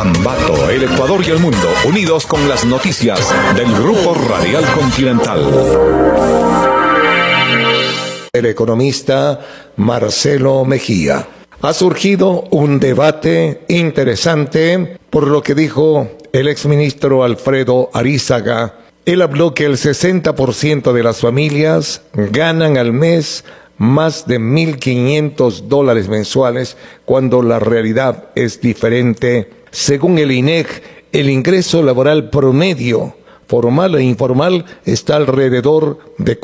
Ambato, el Ecuador y el mundo, unidos con las noticias del Grupo Radial Continental. El economista Marcelo Mejía. Ha surgido un debate interesante por lo que dijo el exministro Alfredo Arízaga. Él habló que el 60% de las familias ganan al mes más de $1,500 mensuales, cuando la realidad es diferente. Según el INEC, el ingreso laboral promedio, formal e informal, está alrededor de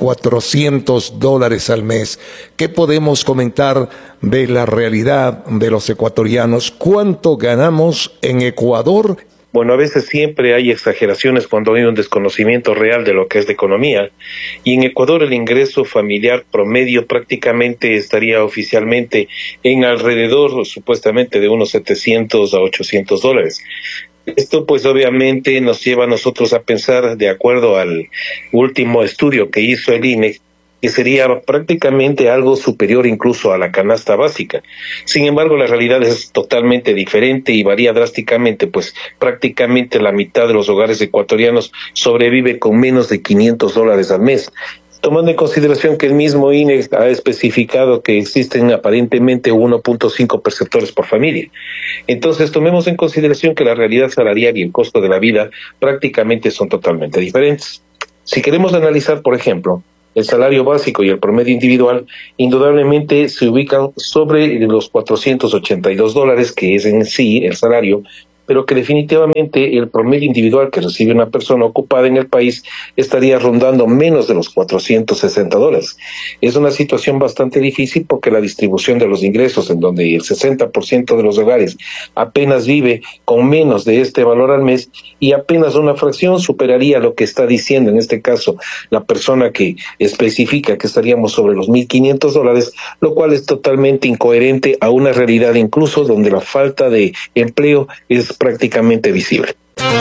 $400 al mes. ¿Qué podemos comentar de la realidad de los ecuatorianos? ¿Cuánto ganamos en Ecuador? Bueno, a veces siempre hay exageraciones cuando hay un desconocimiento real de lo que es de economía, y en Ecuador el ingreso familiar promedio prácticamente estaría oficialmente en alrededor, supuestamente, de unos $700 a $800. Esto pues obviamente nos lleva a nosotros a pensar, de acuerdo al último estudio que hizo el INE, que sería prácticamente algo superior incluso a la canasta básica. Sin embargo, la realidad es totalmente diferente y varía drásticamente, pues prácticamente la mitad de los hogares ecuatorianos sobrevive con menos de $500 al mes. Tomando en consideración que el mismo INE ha especificado que existen aparentemente 1.5 perceptores por familia. Entonces, tomemos en consideración que la realidad salarial y el costo de la vida prácticamente son totalmente diferentes. Si queremos analizar, por ejemplo, el salario básico y el promedio individual, indudablemente se ubican sobre los $482, que es en sí el salario, pero que definitivamente el promedio individual que recibe una persona ocupada en el país estaría rondando menos de los $460. Es una situación bastante difícil porque la distribución de los ingresos, en donde el 60% de los hogares apenas vive con menos de este valor al mes, y apenas una fracción superaría lo que está diciendo en este caso la persona que especifica que estaríamos sobre los $1,500, lo cual es totalmente incoherente a una realidad incluso donde la falta de empleo es prácticamente visible.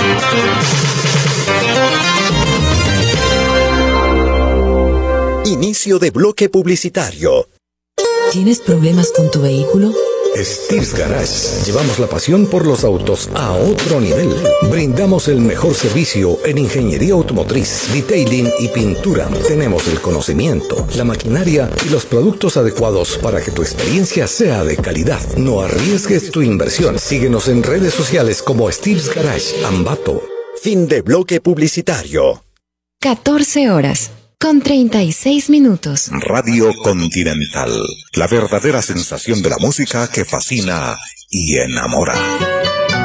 Inicio de bloque publicitario. ¿Tienes problemas con tu vehículo? Steve's Garage. Llevamos la pasión por los autos a otro nivel. Brindamos el mejor servicio en ingeniería automotriz, detailing y pintura. Tenemos el conocimiento, la maquinaria y los productos adecuados para que tu experiencia sea de calidad. No arriesgues tu inversión. Síguenos en redes sociales como Steve's Garage Ambato. Fin de bloque publicitario. 14 horas. Con 36 minutos. Radio Continental. La verdadera sensación de la música que fascina y enamora.